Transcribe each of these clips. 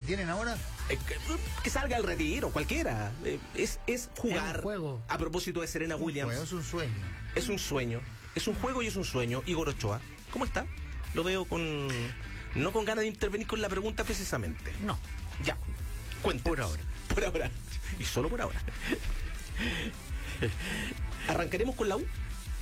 tienen ahora? Que salga al retiro, cualquiera. Es jugar. Es un juego. A propósito de Serena Williams. Es un sueño. Es un sueño. Es un juego y es un sueño. Igor Ochoa, ¿cómo está? Lo veo no con ganas de intervenir con la pregunta precisamente. No. Ya. Cuéntanos. Por ahora. Por ahora. Y solo por ahora. ¿Arrancaremos con la U?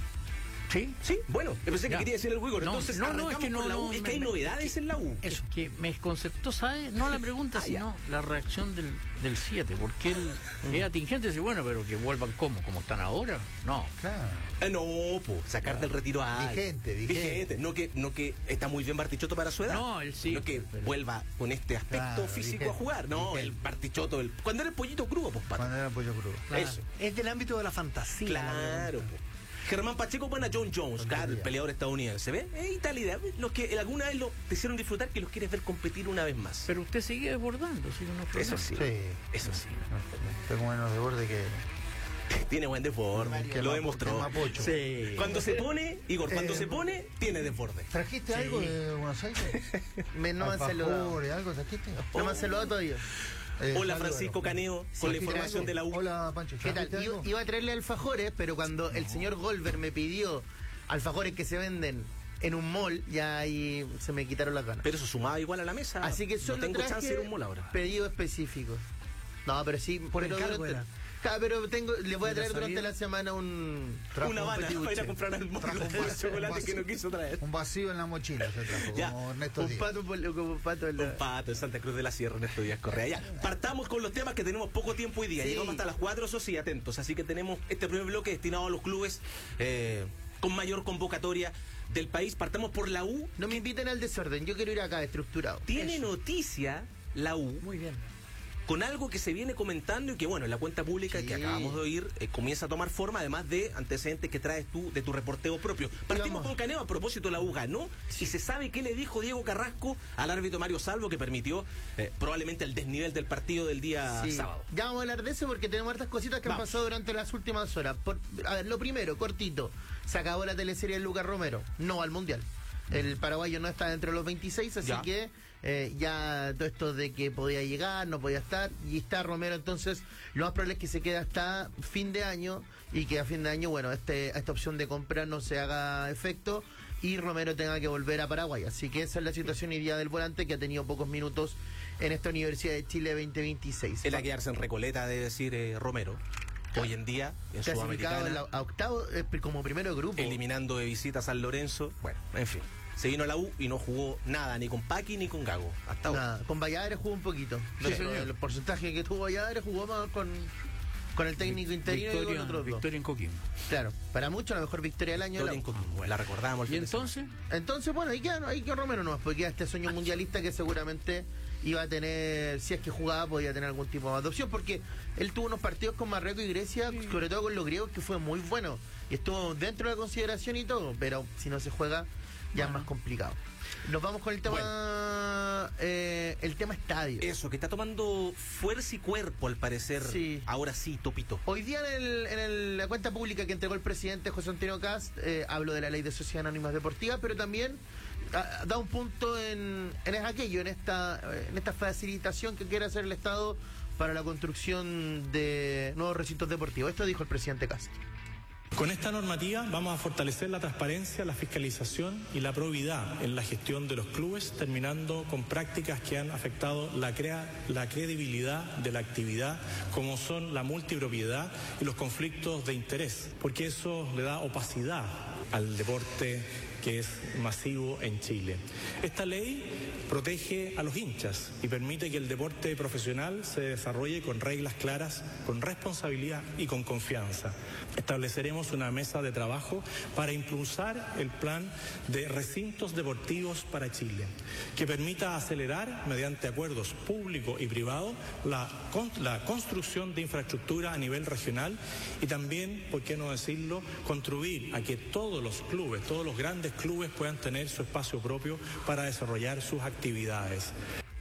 Sí. Sí, bueno, pensé que Ya. quería decir el Igor. No, Entonces, no, arrancamos es que con la U. Es que hay novedades en la U. Eso, que me desconcertó, ¿sabes? No la pregunta, sino la reacción del 7. Porque él es atingente y dice, bueno, pero que vuelvan como están ahora. No. Claro. No, pues, sacar del retiro a Vigente. No que está muy bien Bartichotto para su edad. No, él sí. No que pero vuelva con este aspecto Claro, físico vigente, a jugar. No, vigente. el Bartichotto, cuando era el pollito crudo, pues, Pato. Cuando era pollo crudo. Claro. Eso. Es del ámbito de la fantasía. Claro, pues. Germán Pacheco pone a John Jones, claro, el peleador estadounidense. ¿Ves? Es Italia. Los que alguna vez te hicieron disfrutar, que los quieres ver competir una vez más. Pero usted sigue desbordando, ¿sí? No, Eso sí. Sí. Eso sí. Tengo menos de borde que... Tiene buen desborde, Que lo ma- demostró. que mapocho. Sí. Cuando se pone, Igor, cuando se pone, tiene desborde. ¿Trajiste algo de Buenos Aires? No me han saludado. Alfajores, ¿algo trajiste? No me han saludado todavía. Hola, Álvaro. Francisco Caneo, con la ¿Trajiste información algo? de la U. Hola, Pancho. ¿Qué tal? ¿trajiste algo? Iba a traerle alfajores, pero cuando el señor Goldberg me pidió alfajores que se venden en un mall, ya ahí se me quitaron las ganas. Pero eso sumaba igual a la mesa. Así que no solo tengo traje chance de ir a un mall ahora. pedido específico. No, pero sí. Por pero encargo durante- era. Claro, pero le voy a traer durante sabía. la semana Trajo Una un Habana petit para ir a buche. comprar al mall Trajo un de vaso, chocolate un que no vaso. quiso traer. Un vacío en la mochila se trajo, Ya. como Ernesto Un Díaz. pato, como un pato en la... Un pato en Santa Cruz de la Sierra en estos días, Correa. Ya, partamos con los temas que tenemos poco tiempo hoy día. Sí. Llegamos hasta las 4, eso sí, atentos. Así que tenemos este primer bloque destinado a los clubes con mayor convocatoria del país. Partamos por la U. No me inviten al desorden, yo quiero ir acá estructurado. Tiene Eso. noticia la U Muy bien. con algo que se viene comentando y que, bueno, en la cuenta pública Sí. que acabamos de oír comienza a tomar forma, además de antecedentes que traes tú de tu reporteo propio. Partimos vamos. con Caneo, a propósito, la U ganó y se sabe qué le dijo Diego Carrasco al árbitro Mario Salvo, que permitió probablemente el desnivel del partido del día Sí. sábado. Ya vamos a hablar de eso porque tenemos hartas cositas que han Vamos. pasado durante las últimas horas. A ver, lo primero, cortito. Se acabó la teleserie de Lucas Romero. No al Mundial. El paraguayo no está dentro de los 26, así Ya. que ya todo esto de que podía llegar, no podía estar, y está Romero, entonces lo más probable es que se quede hasta fin de año y que a fin de año, bueno, esta opción de compra no se haga efecto y Romero tenga que volver a Paraguay. Así que esa es la situación hoy día del volante, que ha tenido pocos minutos en esta Universidad de Chile 2026. Es la quedarse en Recoleta, debe decir Romero. Hoy en día, en Clasificado Sudamericana, a octavo como primero de grupo. eliminando de visita a San Lorenzo. Bueno, en fin. Se vino a la U y no jugó nada, ni con Paqui ni con Gago. Hasta ahora. Nada, con Valladares jugó un poquito. Sí, señor. El porcentaje que tuvo Valladares jugó más con el técnico interino y con Victoria, otros dos. victoria en Coquimbo. Claro, para muchos la mejor victoria del año. Victoria en Coquimbo, la recordamos. el ¿Y fin de semana. entonces? Entonces, bueno, ahí queda Romero nomás, porque queda este sueño mundialista que seguramente iba a tener, si es que jugaba, podía tener algún tipo más de opción, porque él tuvo unos partidos con Marruecos y Grecia, sobre todo con los griegos, que fue muy bueno, y estuvo dentro de la consideración y todo, pero si no se juega, ya es más complicado. Nos vamos con el tema estadio. Eso, que está tomando fuerza y cuerpo, al parecer. Sí. Ahora sí, Topito. Hoy día en la cuenta pública que entregó el presidente José Antonio Cast, habló de la ley de sociedades anónimas deportivas, pero también da un punto en aquello, en esta facilitación que quiere hacer el Estado para la construcción de nuevos recintos deportivos. Esto dijo el presidente Cast. Con esta normativa vamos a fortalecer la transparencia, la fiscalización y la probidad en la gestión de los clubes, terminando con prácticas que han afectado la credibilidad de la actividad, como son la multipropiedad y los conflictos de interés, porque eso le da opacidad al deporte que es masivo en Chile. Esta ley protege a los hinchas y permite que el deporte profesional se desarrolle con reglas claras, con responsabilidad y con confianza. Estableceremos una mesa de trabajo para impulsar el plan de recintos deportivos para Chile, que permita acelerar, mediante acuerdos públicos y privados, la construcción de infraestructura a nivel regional y también, por qué no decirlo, contribuir a que todos los clubes, todos los grandes clubes puedan tener su espacio propio para desarrollar sus actividades.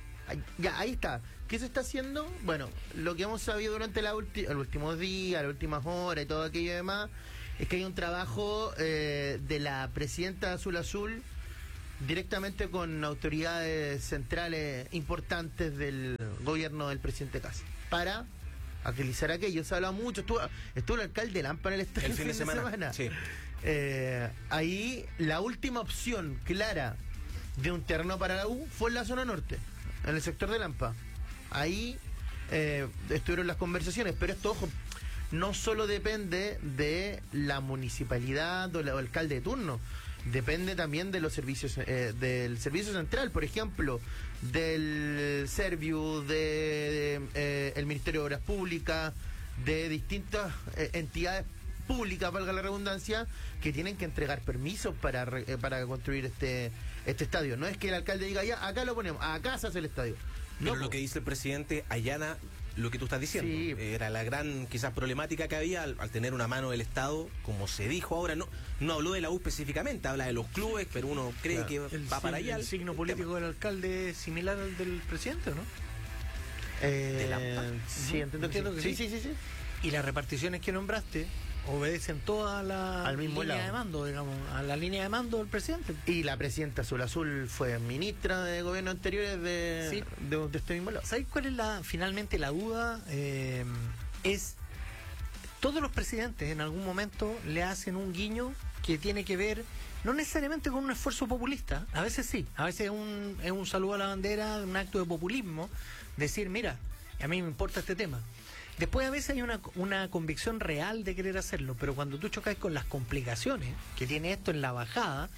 Ya, ahí está. ¿Qué se está haciendo? Bueno, lo que hemos sabido durante los últimos días, las últimas horas y todo aquello y demás, es que hay un trabajo de la presidenta de Azul Azul directamente con autoridades centrales importantes del gobierno del presidente Kast para agilizar aquello. Se ha hablado mucho, estuvo el alcalde Lampa en el estadio El fin de semana. Sí. Ahí la última opción clara de un terreno para la U fue en la zona norte, en el sector de Lampa. Ahí estuvieron las conversaciones, pero esto, ojo, no solo depende de la municipalidad o el alcalde de turno, depende también de los servicios, del servicio central, por ejemplo, del Serviu, el Ministerio de Obras Públicas, de distintas entidades públicas, valga la redundancia, que tienen que entregar permisos para construir este estadio. No es que el alcalde diga, ya, acá lo ponemos, acá se hace el estadio. Pero No, lo que dice el presidente allana lo que tú estás diciendo. Sí. Era la gran quizás problemática que había al tener una mano del Estado, como se dijo ahora. No habló de la U específicamente, habla de los clubes, pero uno cree que va para allá. El signo político del alcalde es similar al del presidente, ¿no? Sí, entiendo que sí. Sí. Y las reparticiones que nombraste obedecen toda la Al mismo línea lado. de mando, digamos, a la línea de mando del presidente. Y la presidenta Azul fue ministra de gobierno anteriores de este mismo lado. ¿Sabes cuál es finalmente la duda? Es todos los presidentes en algún momento le hacen un guiño que tiene que ver no necesariamente con un esfuerzo populista, a veces sí, a veces es un saludo a la bandera, un acto de populismo, decir, mira, a mí me importa este tema. Después a veces hay una convicción real de querer hacerlo, pero cuando tú chocas con las complicaciones que tiene esto en la bajada,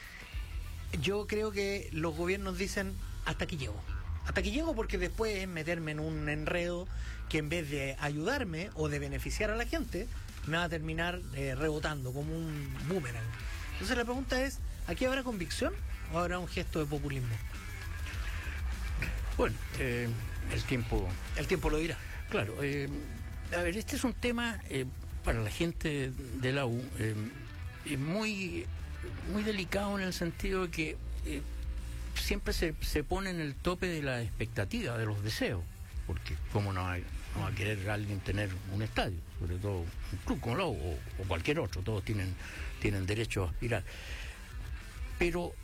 yo creo que los gobiernos dicen, hasta aquí llego. Hasta aquí llego, porque después es meterme en un enredo que en vez de ayudarme o de beneficiar a la gente, me va a terminar rebotando como un boomerang. Entonces la pregunta es, ¿aquí habrá convicción o habrá un gesto de populismo? Bueno, el tiempo lo dirá. Claro, a ver, este es un tema para la gente de la U muy delicado, en el sentido de que siempre se pone en el tope de la expectativa, de los deseos, porque cómo no va a querer alguien tener un estadio, sobre todo un club como la U o cualquier otro, todos tienen derecho a aspirar. Pero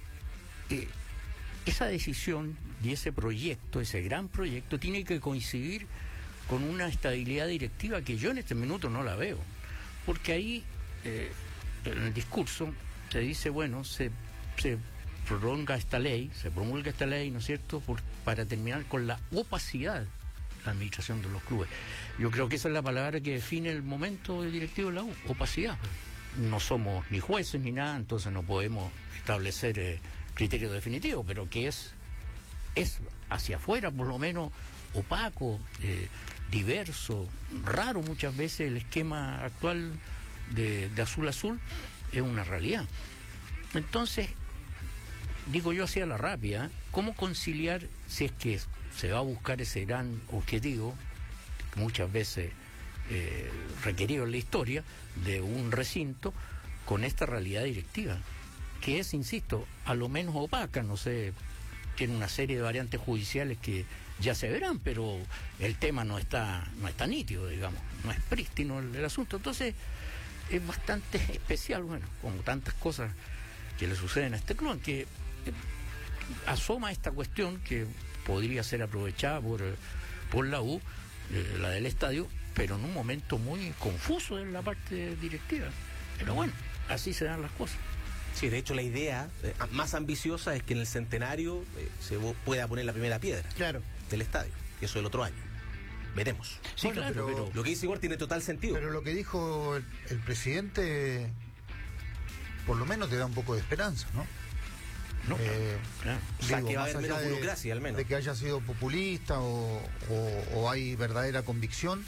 esa decisión y ese proyecto, ese gran proyecto, tiene que coincidir con una estabilidad directiva que yo en este minuto no la veo, porque ahí en el discurso se dice, bueno, se promulga esta ley, ¿no es cierto?, para terminar con la opacidad de la administración de los clubes. Yo creo que esa es la palabra que define el momento directivo de la U, opacidad. No somos ni jueces ni nada, entonces no podemos establecer criterios definitivos, pero que es hacia afuera por lo menos opaco, diverso, raro muchas veces. El esquema actual de Azul es una realidad. Entonces, digo yo así a la rápida, ¿cómo conciliar, si es que se va a buscar ese gran objetivo, muchas veces requerido en la historia, de un recinto, con esta realidad directiva, que es, insisto, a lo menos opaca? No sé, tiene una serie de variantes judiciales que ya se verán, pero el tema no está nítido, digamos, no es prístino el asunto. Entonces es bastante especial, bueno, como tantas cosas que le suceden a este club, en que asoma esta cuestión que podría ser aprovechada por la U, la del estadio, pero en un momento muy confuso en la parte directiva. Pero bueno, así se dan las cosas. Sí, de hecho la idea más ambiciosa es que en el centenario se pueda poner la primera piedra, Claro. del estadio, que eso el otro año. Veremos. Sí, Bueno, claro, pero Lo que dice Igor tiene total sentido. Pero lo que dijo el presidente, por lo menos te da un poco de esperanza, ¿no? no, claro. O sea, Digo, que va a más haber menos allá burocracia, al menos. de que haya sido populista o hay verdadera convicción,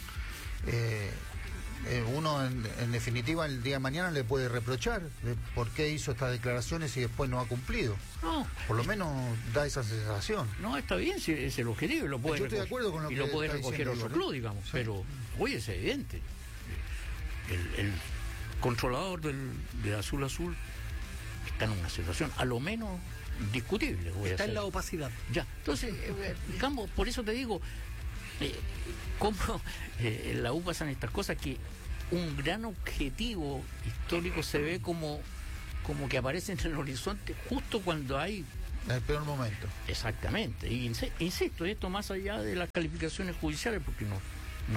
uno en definitiva el día de mañana le puede reprochar de por qué hizo estas declaraciones y después no ha cumplido. No, Por lo menos da esa sensación. no, está bien, si es el objetivo, y lo puede Yo estoy de acuerdo con lo y que lo puede está recoger diciendo otro Igor, club, digamos, Sí. pero hoy es evidente. El controlador de Azul está en una situación a lo menos discutible. Está en la opacidad. Ya, entonces, Campo, por eso te digo, cómo en la U pasan estas cosas, que un gran objetivo histórico se ve como como que aparecen en el horizonte justo cuando hay. En el peor momento. Exactamente. Y insisto, esto más allá de las calificaciones judiciales, porque no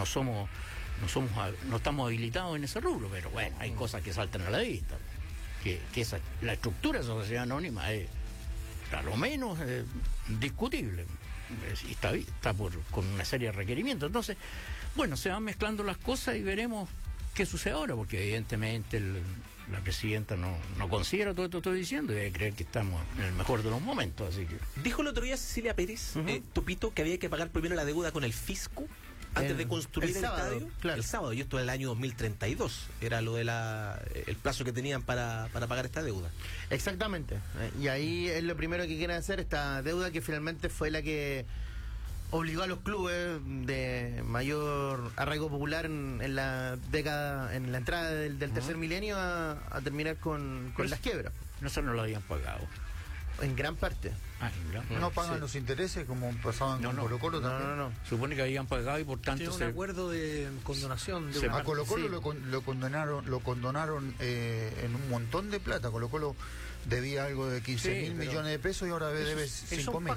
estamos habilitados en ese rubro, pero bueno, hay cosas que saltan a la vista. Que la estructura de esa sociedad anónima es, a lo menos, discutible. Y está con una serie de requerimientos. Entonces, bueno, se van mezclando las cosas y veremos qué sucede ahora, porque evidentemente la presidenta no considera todo esto que estoy diciendo y debe creer que estamos en el mejor de los momentos. Así que Dijo el otro día Cecilia Pérez, Tupito, que había que pagar primero la deuda con el fisco antes de construir el sábado, estadio. claro. El sábado, y esto en el año 2032 era lo de el plazo que tenían para pagar esta deuda. Exactamente. Y ahí es lo primero que quieren hacer, esta deuda que finalmente fue la que obligó a los clubes de mayor arraigo popular en la década, en la entrada del tercer milenio a terminar con las quiebras. nosotros no lo habían pagado. En gran parte. No pagan los intereses como pasaban con Colo Colo también. No. Supone que habían pagado y por tanto Tiene un acuerdo de condonación. A Colo Colo lo condonaron en un montón de plata. Colo Colo debía algo de 15.000 millones de pesos y ahora debe 5.000.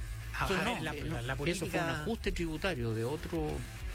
La política... Eso fue un ajuste tributario de otro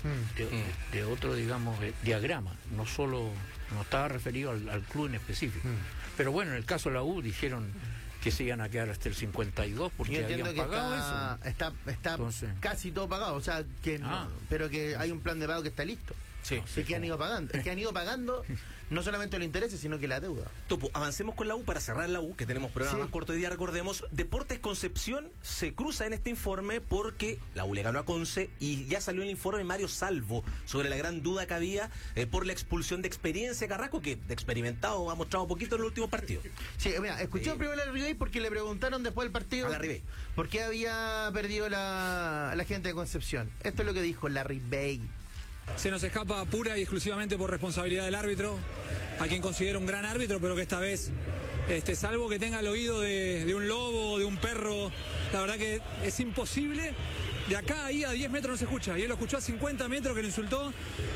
de otro, digamos, diagrama. No estaba referido al club en específico. Pero bueno, en el caso de la U dijeron que se iban a quedar hasta el 52 porque habían pagado eso. Está entonces, casi todo pagado, o sea, que pero que hay un plan de pago que está listo. Sí. Es que han ido pagando. Es que han ido pagando no solamente los intereses, sino que la deuda. Topo, avancemos con la U para cerrar la U, que tenemos programa más corto de día, recordemos. Deportes Concepción se cruza en este informe porque la U le ganó a Conce y ya salió el informe Mario Salvo sobre la gran duda que había por la expulsión de Experiencia Carrasco, que de experimentado ha mostrado poquito en el último partido. Sí, mira, escuché primero a la Ribey porque le preguntaron después del partido a la Ribey por qué había perdido la gente de Concepción. Esto es lo que dijo la Ribey. Se nos escapa pura y exclusivamente por responsabilidad del árbitro, a quien considero un gran árbitro, pero que esta vez, salvo que tenga el oído de un lobo, de un perro, la verdad que es imposible. De acá ahí a 10 metros no se escucha, y él lo escuchó a 50 metros que lo insultó.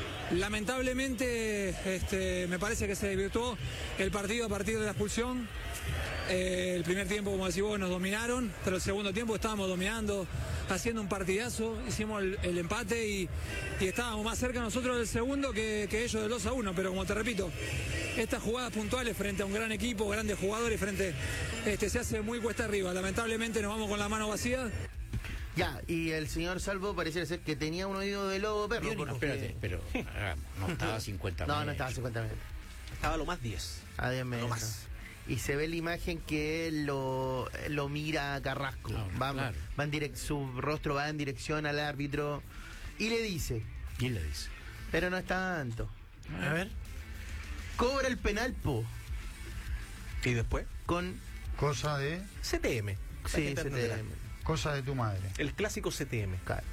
Lamentablemente, me parece que se desvirtuó el partido a partir de la expulsión. El primer tiempo, como decís vos, nos dominaron, pero el segundo tiempo estábamos dominando, haciendo un partidazo, hicimos el empate y estábamos más cerca nosotros del segundo que ellos del 2-1, pero como te repito, estas jugadas puntuales frente a un gran equipo, grandes jugadores, se hace muy cuesta arriba. Lamentablemente nos vamos con la mano vacía. Ya, y el señor Salvo pareciera ser que tenía un oído de lobo perro. No, espérate, pero no estaba a 50 metros. No estaba a 50 metros. Estaba a lo más 10. A 10 metros. Lo más. Y se ve la imagen que él lo mira a Carrasco. Claro. Su rostro va en dirección al árbitro y le dice. ¿Quién le dice? Pero no es tanto. A ver. Cobra el penal, po. ¿Y después? Con cosa de CTM. sí, CTM. Cosa de tu madre. El clásico CTM. Claro.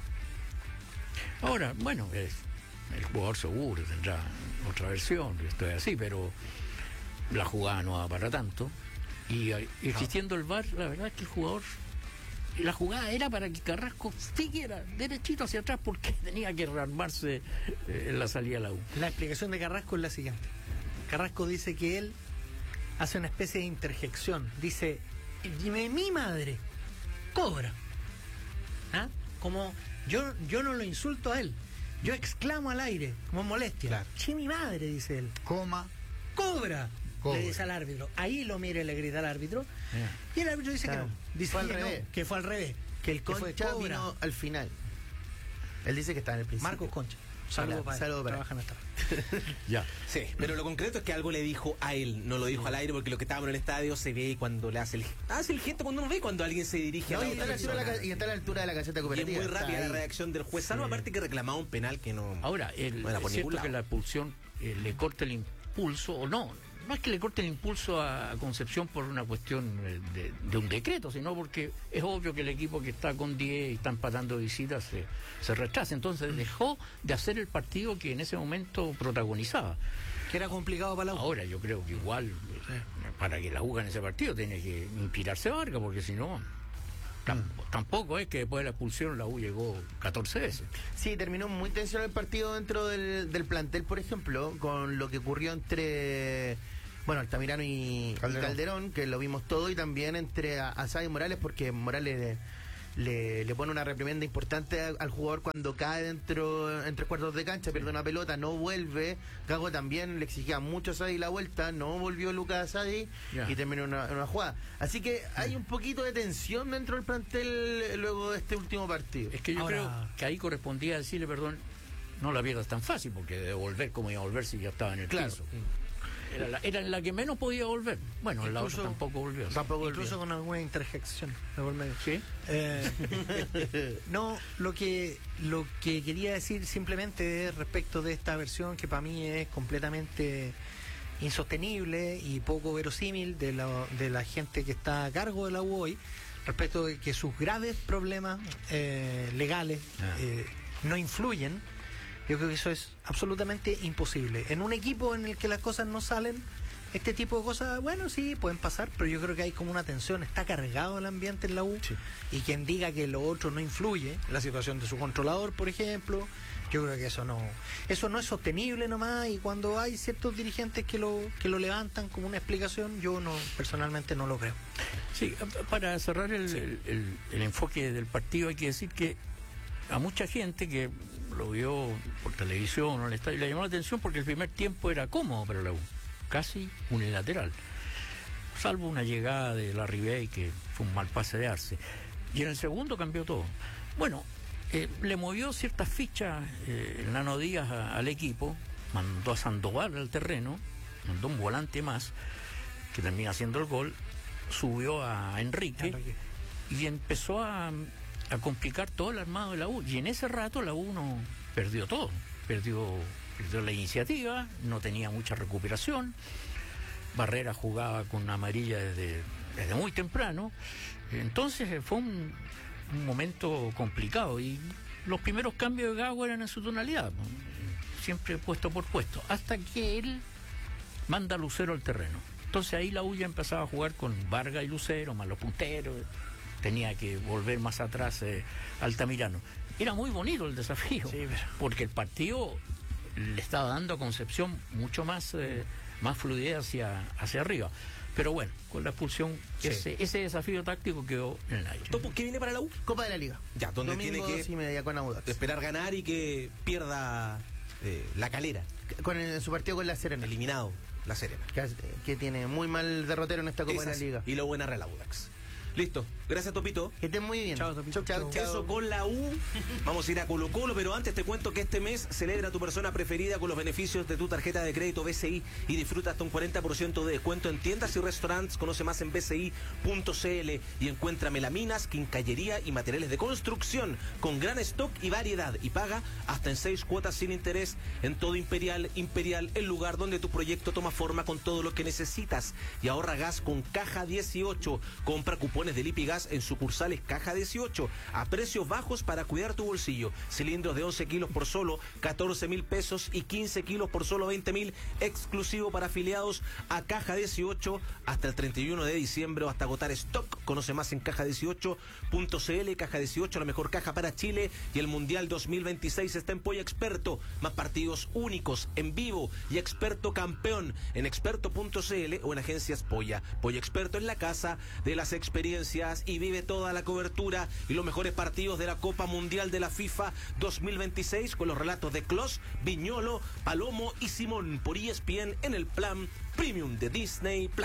Ahora, bueno, el jugador seguro tendrá otra versión, esto es así, pero la jugada no va para tanto. Y existiendo el VAR, la verdad es que el jugador, la jugada era para que Carrasco siguiera derechito hacia atrás porque tenía que rearmarse en la salida a la U. La explicación de Carrasco es la siguiente. Carrasco dice que él hace una especie de interjección. Dice, mi madre cobra. Como yo no lo insulto a él. Yo exclamo al aire, como molestia. Claro. Sí, mi madre, dice él. ¡Cobra! Le dice al árbitro. Ahí lo mira y le grita al árbitro. Y el árbitro dice que no. Dice que fue al revés. Que el Concha vino al final. Él dice que está en el principio. Marcos Concha. Saludos para él. Trabaja en esta. Ya. Sí, pero lo concreto es que algo le dijo a él, no lo dijo al aire, porque lo que estábamos en el estadio se ve cuando le hace el gesto cuando uno ve cuando alguien se dirige a la otra persona. Y está a la altura de la caseta Y es cooperativa. muy rápida la reacción del juez, salvo aparte que reclamaba un penal que no. Ahora, es cierto que la expulsión le corta el impulso, o no es que le corte el impulso a Concepción por una cuestión de un decreto, sino porque es obvio que el equipo que está con 10 y está empatando visitas se retrasa. Entonces dejó de hacer el partido que en ese momento protagonizaba. Que era complicado para la U. Ahora yo creo que igual, para que la U gane ese partido, tiene que inspirarse Vargas, porque si no... Tampoco es que después de la expulsión la U llegó 14 veces. Sí, terminó muy tensionado el partido dentro del plantel, por ejemplo, con lo que ocurrió entre bueno, Altamirano y Calderón, que lo vimos todo, y también entre Azad y Morales, porque Morales le pone una reprimenda importante al jugador cuando cae entre cuartos de cancha, pierde una pelota, no vuelve. Gago también le exigía mucho a Asadi la vuelta, no volvió Lucas Asadi y terminó una jugada. Así que hay un poquito de tensión dentro del plantel luego de este último partido. Es que yo creo que ahí correspondía decirle, perdón, no la pierdas tan fácil, porque de volver, como iba a volver si ya estaba en el piso. Era la que menos podía volver. Bueno, la otra tampoco volvió. Incluso con alguna interjección de por medio. ¿Sí? No, lo que quería decir simplemente respecto de esta versión, que para mí es completamente insostenible y poco verosímil de la gente que está a cargo de la U hoy, respecto de que sus graves problemas legales no influyen. Yo creo que eso es absolutamente imposible. En un equipo en el que las cosas no salen, este tipo de cosas, bueno, sí, pueden pasar, pero yo creo que hay como una tensión, está cargado el ambiente en la U, y quien diga que lo otro no influye, la situación de su controlador, por ejemplo, yo creo que eso no es sostenible nomás, y cuando hay ciertos dirigentes que lo levantan como una explicación, yo personalmente no lo creo. Sí, para cerrar el enfoque del partido, hay que decir que a mucha gente que lo vio por televisión o en el estadio le llamó la atención porque el primer tiempo era cómodo para la U, casi unilateral, salvo una llegada de la Ribey que fue un mal pase de Arce, y en el segundo cambió todo. Bueno, le movió ciertas fichas el Nano Díaz al equipo, mandó a Sandoval al terreno, mandó un volante más que termina haciendo el gol, subió a Enrique y empezó a complicar todo el armado de la U, y en ese rato la U no perdió todo, perdió la iniciativa, no tenía mucha recuperación. Barrera jugaba con una amarilla desde muy temprano, entonces fue un momento complicado, y los primeros cambios de Gago eran en su tonalidad, siempre puesto por puesto, hasta que él manda a Lucero al terreno. Entonces ahí la U ya empezaba a jugar con Vargas y Lucero, más los punteros, tenía que volver más atrás Altamirano. Era muy bonito el desafío, porque el partido le estaba dando a Concepción mucho más fluidez hacia arriba. Pero bueno, con la expulsión, ese desafío táctico quedó en el aire. ¿Topo qué viene para la U? Copa de la Liga. Ya, donde Domingo, tiene que 2:30 con Audax. esperar ganar y que pierda la Calera. En su partido con la Serena. Eliminado la Serena. Que tiene muy mal derrotero en esta Copa de la Liga. Y lo buena Real Audax. Listo. Gracias, Topito. Que estén muy bien. Chao, Topito. Chao. Eso con la U. Vamos a ir a Colo Colo, pero antes te cuento que este mes celebra a tu persona preferida con los beneficios de tu tarjeta de crédito BCI y disfruta hasta un 40% de descuento en tiendas y restaurantes. Conoce más en bci.cl y encuentra melaminas, quincallería y materiales de construcción con gran stock y variedad, y paga hasta en 6 cuotas sin interés en todo Imperial, el lugar donde tu proyecto toma forma con todo lo que necesitas. Y ahorra gas con Caja 18. Compra cupones de Lipigas en sucursales Caja 18 a precios bajos para cuidar tu bolsillo. Cilindros de 11 kilos por solo 14.000 pesos y 15 kilos por solo 20.000, exclusivo para afiliados a Caja 18 hasta el 31 de diciembre o hasta agotar stock. Conoce más en caja18.cl. Caja 18, la mejor caja para Chile, y el Mundial 2026 está en Polla Experto. Más partidos únicos en vivo y experto campeón en experto.cl o en agencias Polla. Polla Experto es la casa de las experiencias, y vive toda la cobertura y los mejores partidos de la Copa Mundial de la FIFA 2026 con los relatos de Klos, Viñolo, Palomo y Simón por ESPN en el plan Premium de Disney Plus.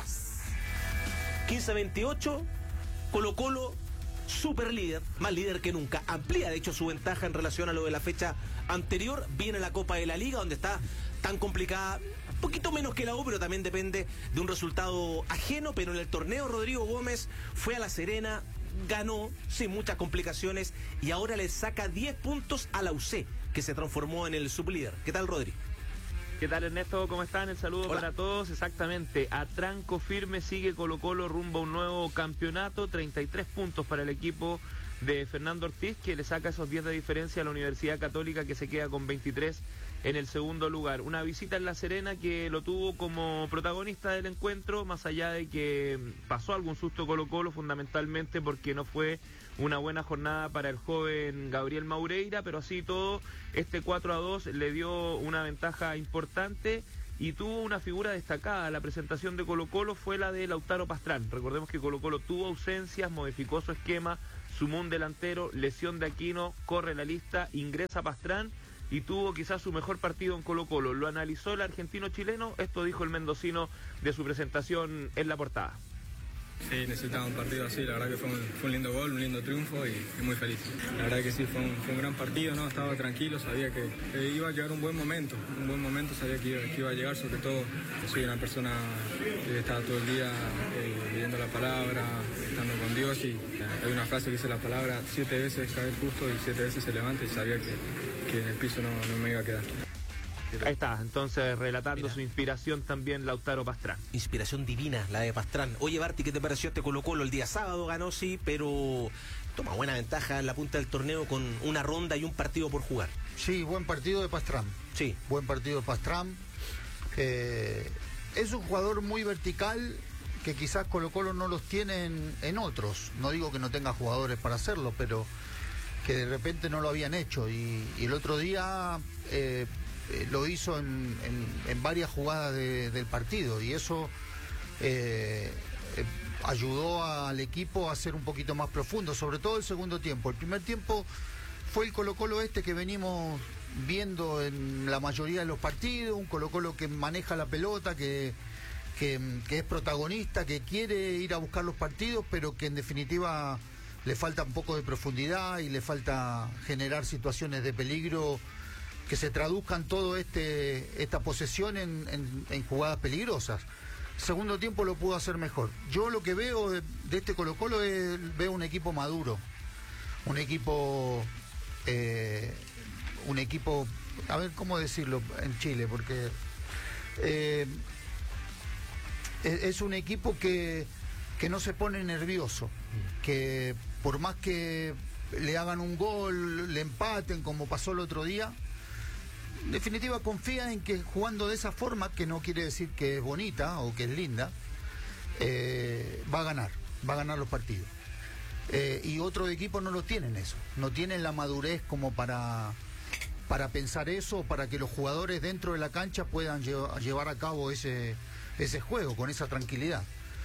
15-28, Colo Colo super líder, más líder que nunca, amplía de hecho su ventaja en relación a lo de la fecha anterior. Viene la Copa de la Liga, donde está tan complicada, un poquito menos que la U, pero también depende de un resultado ajeno. Pero en el torneo Rodrigo Gómez fue a La Serena, ganó sin muchas complicaciones, y ahora le saca 10 puntos a la UC, que se transformó en el sublíder. ¿Qué tal, Rodri? ¿Qué tal, Ernesto? ¿Cómo están? El saludo para todos. Exactamente, a tranco firme sigue Colo Colo rumbo a un nuevo campeonato. 33 puntos para el equipo de Fernando Ortiz, que le saca esos 10 de diferencia a la Universidad Católica, que se queda con 23 en el segundo lugar. Una visita en La Serena que lo tuvo como protagonista del encuentro, más allá de que pasó algún susto Colo Colo, fundamentalmente porque no fue una buena jornada para el joven Gabriel Maureira, pero así todo, este 4-2 le dio una ventaja importante, y tuvo una figura destacada. La presentación de Colo-Colo fue la de Lautaro Pastrán. Recordemos que Colo-Colo tuvo ausencias, modificó su esquema, sumó un delantero, lesión de Aquino, corre la lista, ingresa Pastrán y tuvo quizás su mejor partido en Colo-Colo. Lo analizó el argentino-chileno, esto dijo el mendocino de su presentación en la portada. Sí, necesitaba un partido así, la verdad que fue un lindo gol, un lindo triunfo y muy feliz. La verdad que sí, fue un gran partido, ¿no? Estaba tranquilo, sabía que iba a llegar un buen momento, sabía que iba a llegar, sobre todo soy una persona que está todo el día leyendo la palabra, estando con Dios y hay una frase que dice la palabra 7 veces cae justo y 7 veces se levanta y sabía que en el piso no me iba a quedar. Ahí está, entonces relatando su inspiración también Lautaro Pastrán. Inspiración divina la de Pastrán. Oye, Barty, ¿qué te pareció este Colo-Colo? El día sábado ganó, sí, pero toma buena ventaja en la punta del torneo con una ronda y un partido por jugar. Sí, buen partido de Pastrán. Sí. Buen partido de Pastrán. Es un jugador muy vertical que quizás Colo-Colo no los tiene en otros. No digo que no tenga jugadores para hacerlo, pero que de repente no lo habían hecho. Y el otro día... lo hizo en varias jugadas del partido y eso ayudó al equipo a ser un poquito más profundo, sobre todo el segundo tiempo. El primer tiempo fue el Colo-Colo que venimos viendo en la mayoría de los partidos, un Colo-Colo que maneja la pelota, que es protagonista, que quiere ir a buscar los partidos, pero que en definitiva le falta un poco de profundidad y le falta generar situaciones de peligro que se traduzcan todo esta posesión en jugadas peligrosas. Segundo tiempo lo pudo hacer mejor. Yo lo que veo de este Colo-Colo veo un equipo maduro, un equipo, a ver cómo decirlo en Chile, porque es un equipo que no se pone nervioso, que por más que le hagan un gol, le empaten como pasó el otro día, en definitiva confía en que jugando de esa forma, que no quiere decir que es bonita o que es linda, va a ganar los partidos. Y otros equipos no lo tienen eso, no tienen la madurez como para pensar eso, para que los jugadores dentro de la cancha puedan llevar a cabo ese juego con esa tranquilidad.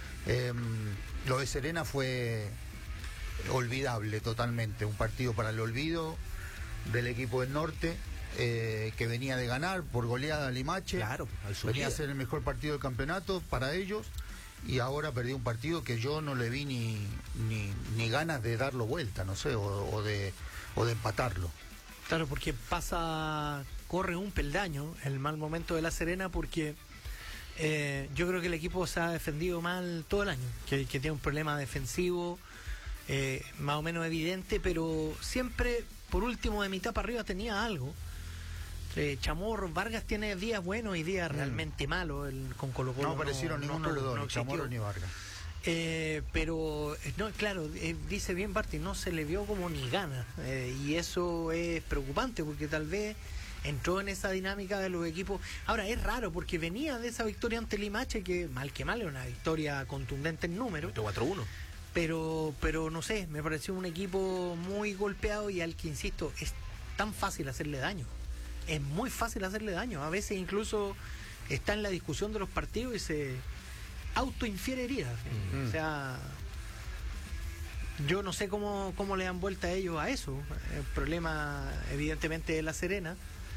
Lo de Serena fue olvidable totalmente, un partido para el olvido del equipo del norte. Que venía de ganar por goleada a Limache, claro, venía a ser el mejor partido del campeonato para ellos y ahora perdió un partido que yo no le vi ni ganas de darlo vuelta, no sé, o de empatarlo. Claro, porque corre un peldaño el mal momento de La Serena, porque yo creo que el equipo se ha defendido mal todo el año, que tiene un problema defensivo más o menos evidente, pero siempre por último de mitad para arriba tenía algo. Chamorro, Vargas tiene días buenos y días realmente malos con Colo-Colo. No aparecieron ninguno de los dos, ni Chamorro ni Vargas. Pero, no, claro, dice bien Barty, no se le vio como ni ganas. Y eso es preocupante porque tal vez entró en esa dinámica de los equipos. Ahora, es raro porque venía de esa victoria ante Limache, que mal es una victoria contundente en número. 4-1. Pero no sé, me pareció un equipo muy golpeado y al que, insisto, es tan fácil hacerle daño. Es muy fácil hacerle daño. A veces incluso está en la discusión de los partidos y se autoinfiere heridas. O sea, yo no sé cómo le dan vuelta a ellos a eso. El problema evidentemente de La Serena.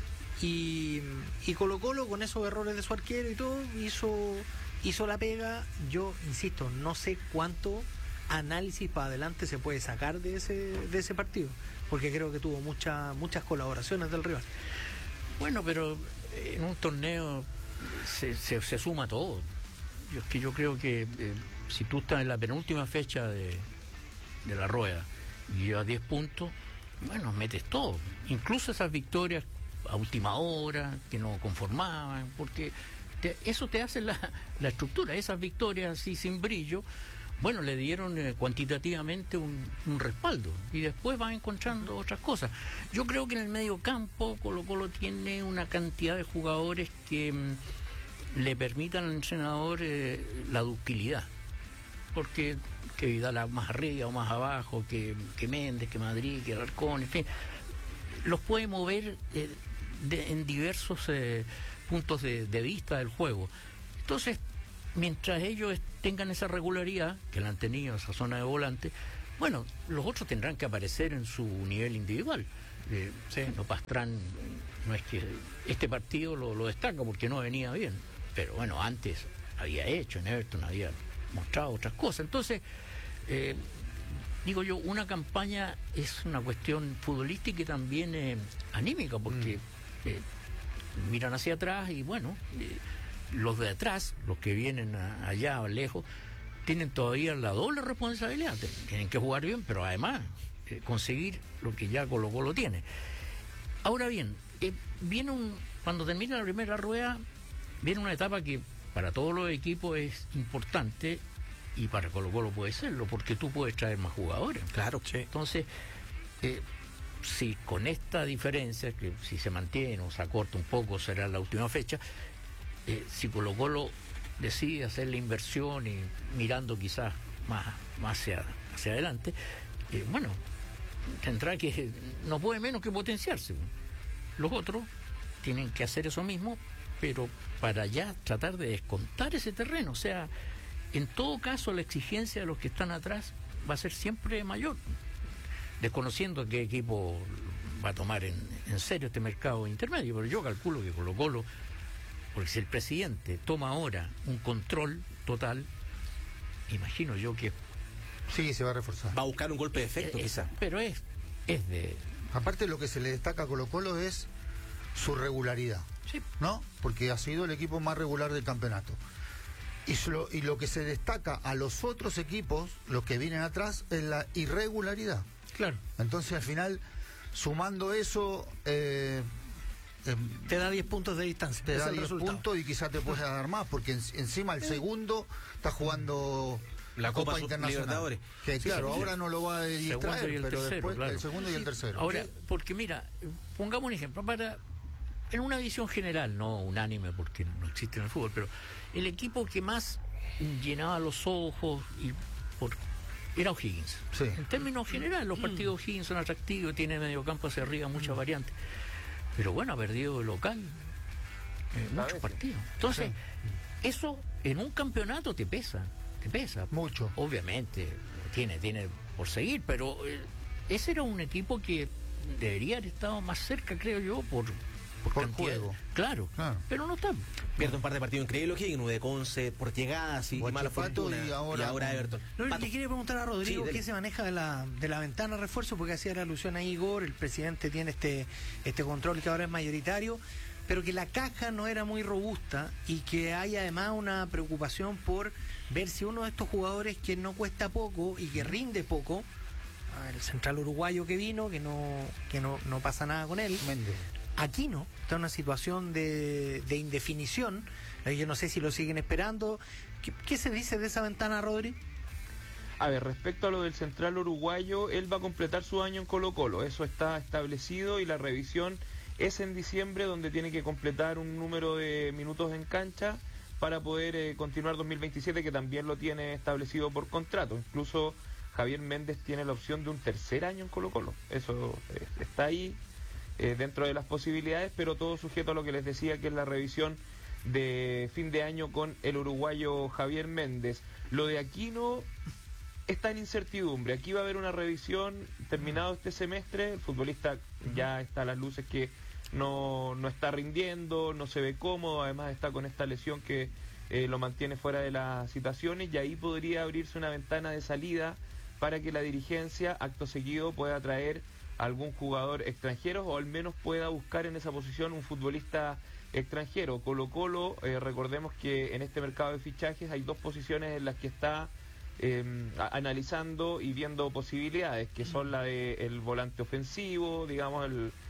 Y Colo-Colo con esos errores de su arquero y todo hizo la pega. Yo insisto, no sé cuánto análisis para adelante se puede sacar de ese partido, porque creo que tuvo muchas colaboraciones del rival. Bueno, pero en un torneo se suma todo. Yo creo que si tú estás en la penúltima fecha de la rueda y llevas 10 puntos, bueno, metes todo, incluso esas victorias a última hora que no conformaban, porque eso te hace la estructura. Esas victorias así sin brillo, bueno, le dieron cuantitativamente un respaldo y después van encontrando otras cosas. Yo creo que en el medio campo Colo-Colo tiene una cantidad de jugadores que le permitan al entrenador la ductilidad, porque que Vidal más arriba o más abajo, que Méndez, que Madrid, que Alarcón, en fin, los puede mover en diversos puntos de vista del juego. Entonces, mientras ellos tengan esa regularidad, que la han tenido, esa zona de volante, bueno, los otros tendrán que aparecer en su nivel individual. No Pastrán, no es que este partido lo destaca porque no venía bien, pero bueno, antes había hecho en Everton, había mostrado otras cosas. Entonces, digo yo, una campaña es una cuestión futbolística y también anímica, porque miran hacia atrás y bueno, los de atrás, los que vienen allá lejos, tienen todavía la doble responsabilidad. Tienen que jugar bien, pero además conseguir lo que ya Colo-Colo tiene. Ahora bien, cuando termina la primera rueda, viene una etapa que para todos los equipos es importante, y para Colo-Colo puede serlo, porque tú puedes traer más jugadores. Claro. Sí. Entonces, si con esta diferencia, que si se mantiene o se acorta un poco, será la última fecha, si Colo-Colo decide hacer la inversión y mirando quizás más hacia adelante, bueno, tendrá que, no puede menos que potenciarse. Los otros tienen que hacer eso mismo, pero para ya tratar de descontar ese terreno. O sea, en todo caso la exigencia de los que están atrás va a ser siempre mayor, desconociendo qué equipo va a tomar en serio este mercado intermedio. Pero yo calculo que Colo-Colo, porque si el presidente toma ahora un control total, imagino yo que sí, se va a reforzar. Va a buscar un golpe de efecto, quizá. Pero es de... Aparte, lo que se le destaca a Colo-Colo es su regularidad, Sí. ¿no? Porque ha sido el equipo más regular del campeonato. Y lo que se destaca a los otros equipos, los que vienen atrás, es la irregularidad. Claro. Entonces, al final, sumando eso, Te da 10 puntos de distancia. te Ese da es el 10 resultado. puntos y quizás te puedes dar más, porque encima el segundo está jugando la Copa Internacional. Libertadores. Que Sí, claro, sí, ahora no lo va a distraer, segundo y el pero tercero, después claro. el segundo y el tercero. Ahora, porque mira, pongamos un ejemplo, en una visión general, no unánime porque no existe en el fútbol, pero el equipo que más llenaba los ojos era O'Higgins. Sí. En términos generales, los partidos O'Higgins son atractivos, tiene medio campo hacia arriba, muchas variantes. Pero bueno, ha perdido el local muchos partidos. Entonces, eso en un campeonato te pesa. Mucho. Obviamente, tiene por seguir, pero ese era un equipo que debería haber estado más cerca, creo yo, por cantidad. Juego. Claro, pero no está. Pierde un par de partidos increíbles, O'Higgins, de Conce, por llegadas y mala fortuna. Y ahora Everton. No, Pato. le quería preguntar a Rodrigo Sí, dele. qué se maneja de la ventana de refuerzo, porque hacía la alusión a Igor, el presidente tiene este control que ahora es mayoritario, pero que la caja no era muy robusta y que hay además una preocupación por ver si uno de estos jugadores que no cuesta poco y que rinde poco, el central uruguayo que vino, que no pasa nada con él, Méndez. Aquino está en una situación de indefinición. Yo no sé si lo siguen esperando. ¿Qué se dice de esa ventana, Rodri? A ver, respecto a lo del central uruguayo, él va a completar su año en Colo-Colo. Eso está establecido y la revisión es en diciembre, donde tiene que completar un número de minutos en cancha para poder continuar 2027, que también lo tiene establecido por contrato. Incluso Javier Méndez tiene la opción de un tercer año en Colo-Colo. Eso está ahí dentro de las posibilidades, pero todo sujeto a lo que les decía, que es la revisión de fin de año con el uruguayo Javier Méndez. Lo de Aquino está en incertidumbre. Aquí va a haber una revisión terminado este semestre. El futbolista ya está a las luces que no está rindiendo, no se ve cómodo, además está con esta lesión que lo mantiene fuera de las citaciones, y ahí podría abrirse una ventana de salida para que la dirigencia acto seguido pueda traer algún jugador extranjero, o al menos pueda buscar en esa posición un futbolista extranjero. Colo-Colo, recordemos que en este mercado de fichajes hay dos posiciones en las que está analizando y viendo posibilidades, que son la de el volante ofensivo, digamos,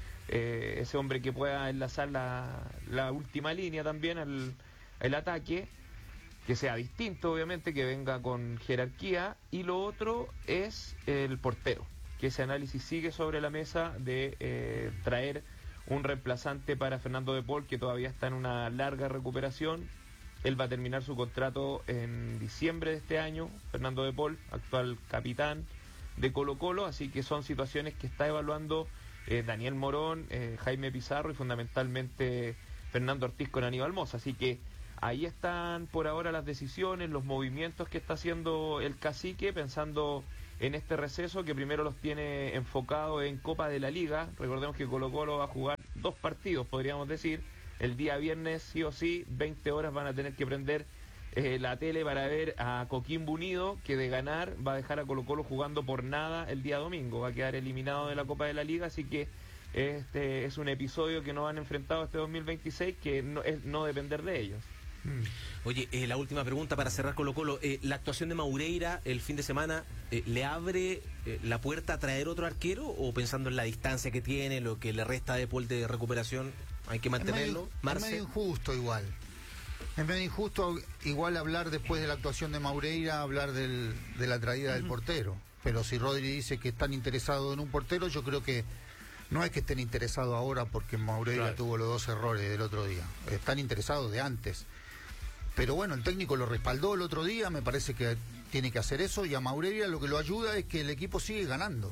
ese hombre que pueda enlazar la última línea también el ataque, que sea distinto, obviamente, que venga con jerarquía, y lo otro es el portero, que ese análisis sigue sobre la mesa de traer un reemplazante para Fernando de Paul, que todavía está en una larga recuperación. Él va a terminar su contrato en diciembre de este año, Fernando de Paul, actual capitán de Colo-Colo, así que son situaciones que está evaluando Daniel Morón, Jaime Pizarro y fundamentalmente Fernando Ortiz con Aníbal Mosa. Así que ahí están por ahora las decisiones, los movimientos que está haciendo el cacique, pensando en este receso que primero los tiene enfocados en Copa de la Liga. Recordemos que Colo-Colo va a jugar 2 partidos, podríamos decir. El día viernes, sí o sí, 20 horas van a tener que prender la tele para ver a Coquimbo Unido, que de ganar va a dejar a Colo-Colo jugando por nada el día domingo. Va a quedar eliminado de la Copa de la Liga, así que este es un episodio que nos han enfrentado este 2026 que no es no depender de ellos. Oye, la última pregunta para cerrar Colo-Colo. ¿La actuación de Maureira el fin de semana le abre la puerta a traer otro arquero, o pensando en la distancia que tiene, lo que le resta de Paul de recuperación, hay que mantenerlo? Es medio injusto igual. Es medio injusto igual hablar después de la actuación de Maureira, hablar de la traída del portero. Pero si Rodri dice que están interesados en un portero, yo creo que no es que estén interesados ahora porque Maureira tuvo los 2 errores del otro día. Están interesados de antes. Pero bueno, el técnico lo respaldó el otro día, me parece que tiene que hacer eso, y a Maureira lo que lo ayuda es que el equipo sigue ganando.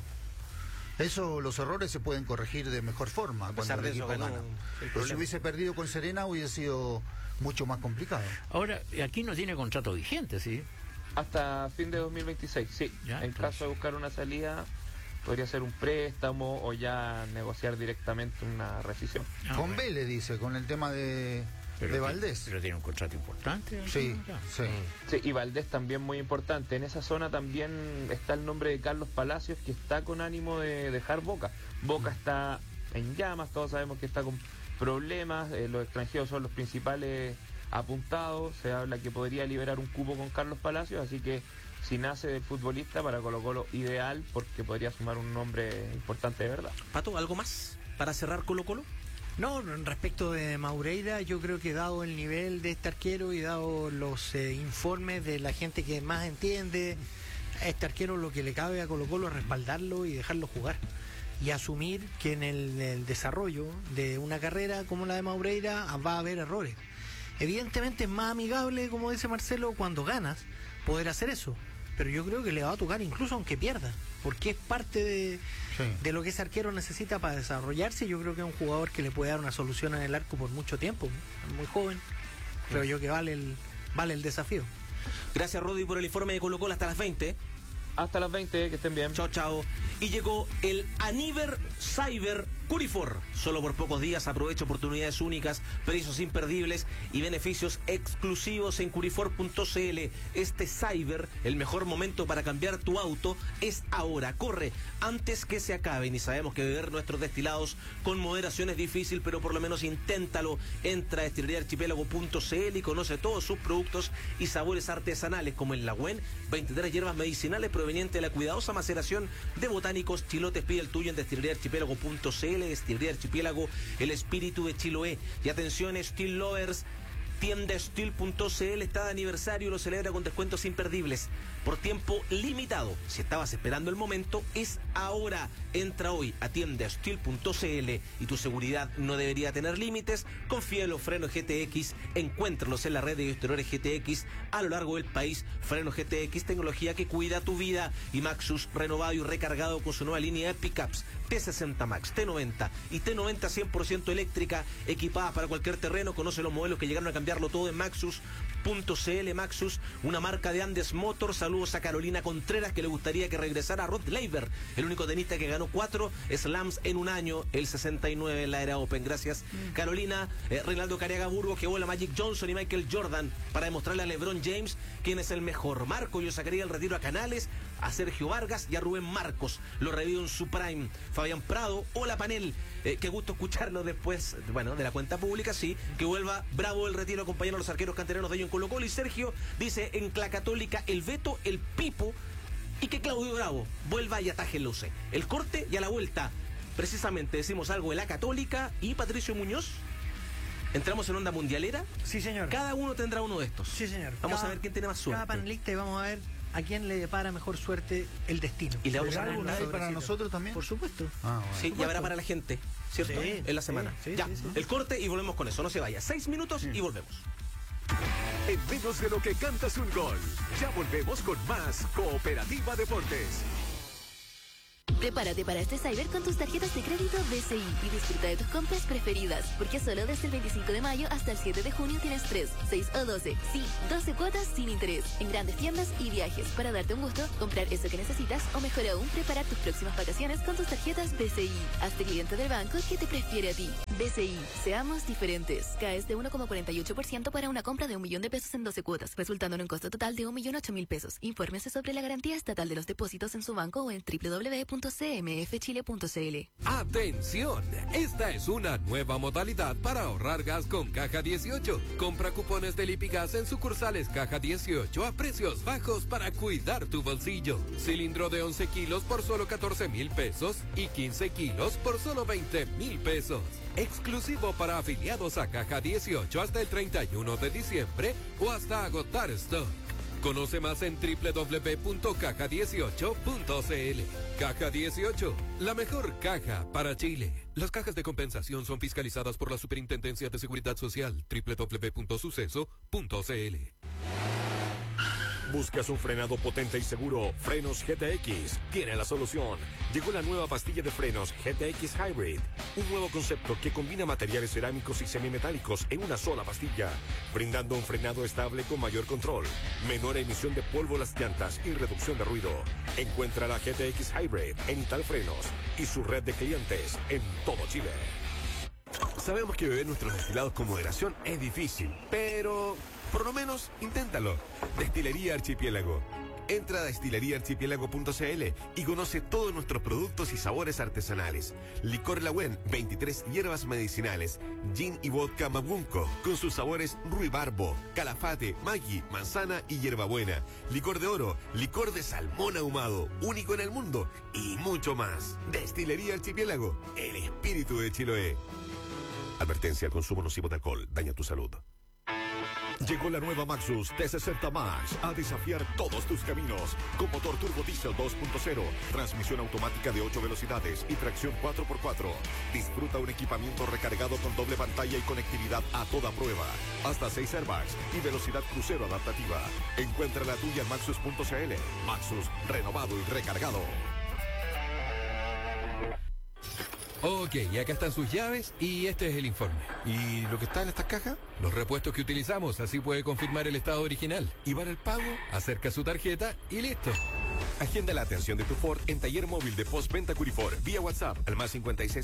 Eso, los errores se pueden corregir de mejor forma cuando el equipo gana. Pero si hubiese perdido con Serena hubiese sido mucho más complicado. Ahora, aquí no tiene contrato vigente, ¿sí? Hasta fin de 2026, sí. Ya, en caso de buscar una salida, podría ser un préstamo o ya negociar directamente una rescisión. Con Vélez, dice, con el tema de Valdés. Pero tiene un contrato importante. Sí. Sí, y Valdés también muy importante. En esa zona también está el nombre de Carlos Palacios, que está con ánimo de dejar Boca. Boca está en llamas, todos sabemos que está con problemas, los extranjeros son los principales apuntados, se habla que podría liberar un cupo con Carlos Palacios, así que si nace del futbolista, para Colo-Colo ideal, porque podría sumar un nombre importante de verdad. Pato, ¿algo más para cerrar Colo-Colo? No, respecto de Maureira, yo creo que dado el nivel de este arquero y dado los informes de la gente que más entiende, a este arquero lo que le cabe a Colo-Colo es respaldarlo y dejarlo jugar. Y asumir que en el desarrollo de una carrera como la de Maureira va a haber errores. Evidentemente es más amigable, como dice Marcelo, cuando ganas, poder hacer eso. Pero yo creo que le va a tocar incluso aunque pierda, porque es parte de lo que ese arquero necesita para desarrollarse. Yo creo que es un jugador que le puede dar una solución en el arco por mucho tiempo, muy joven. Creo yo que vale el desafío. Gracias, Rodri, por el informe de Colo-Colo. Hasta las 20. Hasta las 20, que estén bien. Chao, chao. Y llegó el Aniver Cyber Curifor. Solo por pocos días aprovecha oportunidades únicas, precios imperdibles y beneficios exclusivos en curifor.cl. Este Cyber, el mejor momento para cambiar tu auto, es ahora. Corre antes que se acaben. Y sabemos que beber nuestros destilados con moderación es difícil, pero por lo menos inténtalo. Entra a destileríaarchipiélago.cl y conoce todos sus productos y sabores artesanales, como el Lagüen, 23 hierbas medicinales provenientes de la cuidadosa maceración de botánicos chilotes. Pide el tuyo en destileríaarchipiélago.cl. Destilería Archipiélago, el espíritu de Chiloé. Y atención, Steel Lovers, tienda Steel.cl está de aniversario y lo celebra con descuentos imperdibles por tiempo limitado. Si estabas esperando el momento, es ahora. Entra hoy a tienda Steel.cl y tu seguridad no debería tener límites. Confía en los frenos GTX, encuéntralos en la red de exteriores GTX a lo largo del país. Frenos GTX, tecnología que cuida tu vida. Y Maxus, renovado y recargado con su nueva línea de pickups T60 Max, T90 y T90 100% eléctrica, equipadas para cualquier terreno. Conoce los modelos que llegaron a cambiarlo todo en Maxus.cl. Maxus, una marca de Andes Motors. Saludos a Carolina Contreras, que le gustaría que regresara Rod Laver, el único tenista que ganó 4 slams en un año, el 69 en la era Open. Gracias, Carolina. Reinaldo Cariaga Burgos, que vuela Magic Johnson y Michael Jordan para demostrarle a LeBron James quién es el mejor. Marco, yo sacaría el retiro a Canales, a Sergio Vargas y a Rubén Marcos. Lo revivo en su prime. Fabián Prado, hola panel. Qué gusto escucharlo después, bueno, de la cuenta pública, sí. Que vuelva Bravo el retiro, acompañando a los arqueros canteranos de ellos en Colo-Colo. Y Sergio dice en la Católica el Beto, el Pipo, y que Claudio Bravo vuelva y ataje el UC. El corte y a la vuelta, precisamente decimos algo de la Católica y Patricio Muñoz. ¿Entramos en onda mundialera? Sí, señor. Cada uno tendrá uno de estos. Sí, señor. Vamos a ver quién tiene más suerte. Cada panelista, y vamos a ver a quién le depara mejor suerte el destino. Y le vamos a ¿Hay alguna vez para nosotros también? Por supuesto. Ah, bueno. Sí, y habrá para la gente, ¿cierto? Sí, en la semana. sí, ya, sí, sí. el corte y volvemos con eso. No se vaya. 6 minutos y volvemos. En menos de lo que cantas un gol. Ya volvemos con más Cooperativa Deportes. Prepárate para este Cyber con tus tarjetas de crédito BCI y disfruta de tus compras preferidas, porque solo desde el 25 de mayo hasta el 7 de junio tienes 3, 6 o 12, sí, 12 cuotas sin interés, en grandes tiendas y viajes, para darte un gusto, comprar eso que necesitas o mejor aún, preparar tus próximas vacaciones con tus tarjetas BCI. Hazte cliente del banco que te prefiere a ti. BCI, seamos diferentes. Caes de 1,48% para una compra de 1 millón de pesos en 12 cuotas, resultando en un costo total de 1.008.000 pesos. Infórmese sobre la garantía estatal de los depósitos en su banco o en www.cmfchile.cl. ¡Atención! Esta es una nueva modalidad para ahorrar gas con Caja 18. Compra cupones de Lipigas en sucursales Caja 18 a precios bajos para cuidar tu bolsillo. Cilindro de 11 kilos por solo 14.000 pesos y 15 kilos por solo 20.000 pesos. Exclusivo para afiliados a Caja 18 hasta el 31 de diciembre o hasta agotar stock. Conoce más en www.caja18.cl. Caja 18, la mejor caja para Chile. Las cajas de compensación son fiscalizadas por la Superintendencia de Seguridad Social. www.suceso.cl. ¿Buscas un frenado potente y seguro? Frenos GTX tiene la solución. Llegó la nueva pastilla de frenos GTX Hybrid, un nuevo concepto que combina materiales cerámicos y semimetálicos en una sola pastilla, brindando un frenado estable con mayor control, menor emisión de polvo a las llantas y reducción de ruido. Encuentra la GTX Hybrid en Italfrenos y su red de clientes en todo Chile. Sabemos que beber nuestros destilados con moderación es difícil, pero por lo menos inténtalo. Destilería Archipiélago. Entra a destileriaarchipiélago.cl y conoce todos nuestros productos y sabores artesanales. Licor Lagüen, 23 hierbas medicinales, gin y vodka Mabunco, con sus sabores ruibarbo, calafate, maggi, manzana y hierbabuena. Licor de oro, licor de salmón ahumado, único en el mundo, y mucho más. Destilería Archipiélago, el espíritu de Chiloé. Advertencia: el consumo nocivo de alcohol daña tu salud. Llegó la nueva Maxus T60 Max a desafiar todos tus caminos. Con motor turbo diesel 2.0, transmisión automática de 8 velocidades y tracción 4x4. Disfruta un equipamiento recargado con doble pantalla y conectividad a toda prueba. Hasta 6 airbags y velocidad crucero adaptativa. Encuentra la tuya en maxus.cl. Maxus, renovado y recargado. Ok, y acá están sus llaves y este es el informe. ¿Y lo que está en estas cajas? Los repuestos que utilizamos, así puede confirmar el estado original. Y para el pago, acerca su tarjeta y listo. Agenda la atención de tu Ford en taller móvil de postventa Curifor vía WhatsApp al más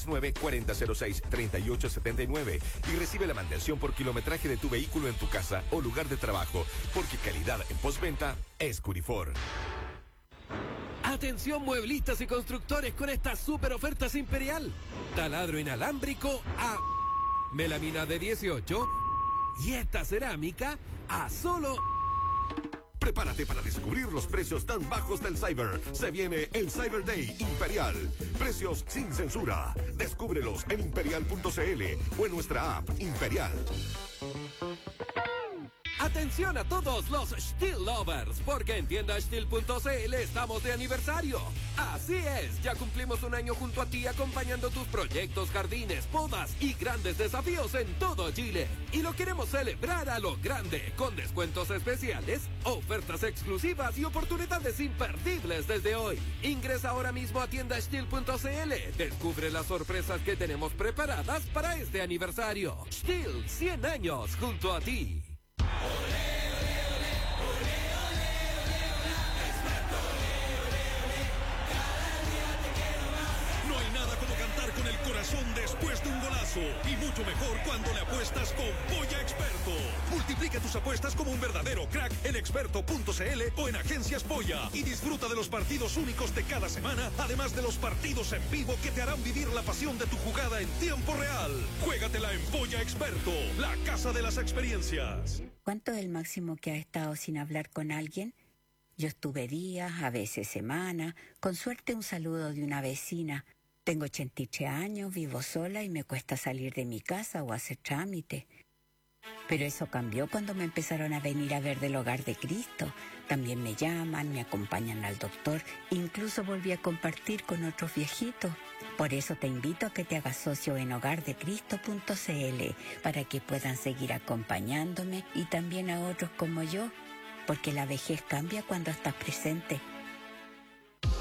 569-4006-3879 y recibe la mantención por kilometraje de tu vehículo en tu casa o lugar de trabajo, porque calidad en postventa es Curifor. Atención mueblistas y constructores con estas super ofertas Imperial. Taladro inalámbrico a melamina de 18 y esta cerámica a solo... Prepárate para descubrir los precios tan bajos del Cyber. Se viene el Cyber Day Imperial. Precios sin censura. Descúbrelos en imperial.cl o en nuestra app Imperial. Atención a todos los Steel Lovers, porque en tiendasteel.cl estamos de aniversario. Así es, ya cumplimos un año junto a ti acompañando tus proyectos, jardines, podas y grandes desafíos en todo Chile. Y lo queremos celebrar a lo grande, con descuentos especiales, ofertas exclusivas y oportunidades imperdibles desde hoy. Ingresa ahora mismo a tiendasteel.cl. Descubre las sorpresas que tenemos preparadas para este aniversario. Steel, 100 años junto a ti. No hay nada como cantar con el corazón después de un golazo, y mucho mejor cuando le apuestas con Polla Experto. Multiplica tus apuestas como un verdadero crack en experto.cl o en Agencias Polla y disfruta de los partidos únicos de cada semana, además de los partidos en vivo que te harán vivir la pasión de tu jugada en tiempo real. Juégatela en Polla Experto, la casa de las experiencias. ¿Cuánto es el máximo que has estado sin hablar con alguien? Yo estuve días, a veces semanas, con suerte un saludo de una vecina. Tengo 83 años, vivo sola y me cuesta salir de mi casa o hacer trámites. Pero eso cambió cuando me empezaron a venir a ver del Hogar de Cristo. También me llaman, me acompañan al doctor, incluso volví a compartir con otros viejitos. Por eso te invito a que te hagas socio en hogardecristo.cl para que puedan seguir acompañándome y también a otros como yo, porque la vejez cambia cuando estás presente.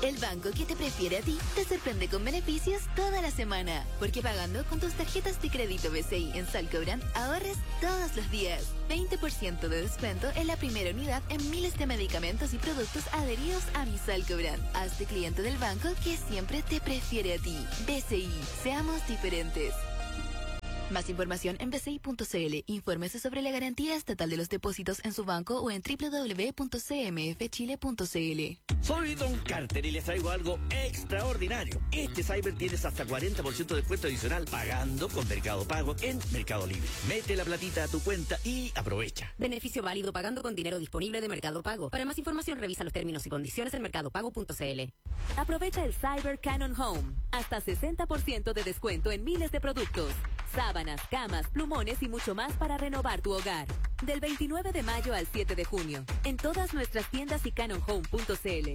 El banco que te prefiere a ti te sorprende con beneficios toda la semana. Porque pagando con tus tarjetas de crédito BCI en Salcobrand, ahorres todos los días. 20% de descuento en la primera unidad en miles de medicamentos y productos adheridos a mi Salcobrand. Hazte cliente del banco que siempre te prefiere a ti. BCI, seamos diferentes. Más información en bci.cl. Infórmese sobre la garantía estatal de los depósitos en su banco o en www.cmfchile.cl. Soy Don Carter y les traigo algo extraordinario. Este Cyber tienes hasta 40% de descuento adicional pagando con Mercado Pago en Mercado Libre. Mete la platita a tu cuenta y aprovecha. Beneficio válido pagando con dinero disponible de Mercado Pago. Para más información revisa los términos y condiciones en mercadopago.cl. Aprovecha el Cyber Canon Home. Hasta 60% de descuento en miles de productos. Sábanas, camas, plumones y mucho más para renovar tu hogar. Del 29 de mayo al 7 de junio. En todas nuestras tiendas y canonhome.cl.